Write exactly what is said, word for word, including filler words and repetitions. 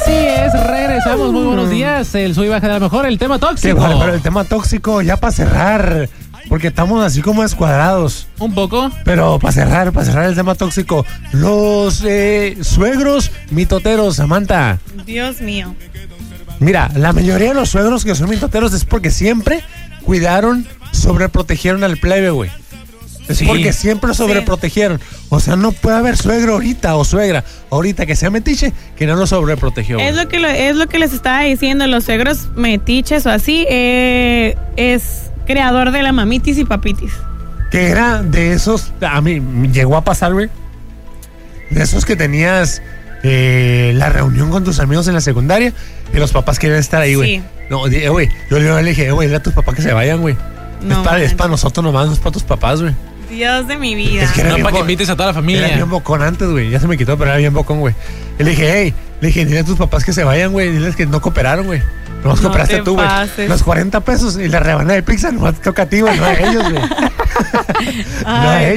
Así es, regresamos. Muy buenos días. El sub y baja de la mejor, el tema tóxico. Sí, bueno, pero el tema tóxico, ya para cerrar, porque estamos así como descuadrados. Un poco. Pero para cerrar, para cerrar el tema tóxico, los eh, suegros mitoteros, Samantha. Dios mío. Mira, la mayoría de los suegros que son mitoteros es porque siempre cuidaron, sobreprotegieron al plebe, güey. Es Sí. porque siempre sobreprotegieron. O sea, no puede haber suegro ahorita o suegra ahorita que sea metiche que no lo sobreprotegió. Es lo que lo- es lo que les estaba diciendo, los suegros metiches o así, eh, es creador de la mamitis y papitis. Que era de esos, a mí me llegó a pasar, güey, de esos que tenías eh, la reunión con tus amigos en la secundaria y los papás querían estar ahí, güey. Sí. No, di- eh, güey, yo le dije, eh, güey, dile a tus papás que se vayan, güey. No, es, para, es manches. para nosotros nomás, no es para tus papás, güey. Dios de mi vida. Es que era No, bien para que bo- invites a toda la familia. Era bien bocón antes, güey. Ya se me quitó, pero era bien bocón, güey. Y le dije, hey, le dije, dile a tus papás que se vayan, güey. Diles que no cooperaron, güey. Nomás No cooperaste te tú, güey. pases. Los cuarenta pesos y la rebanada de pizza nomás te toca a ti, güey. No a ellos, güey. No a Ay, ellos.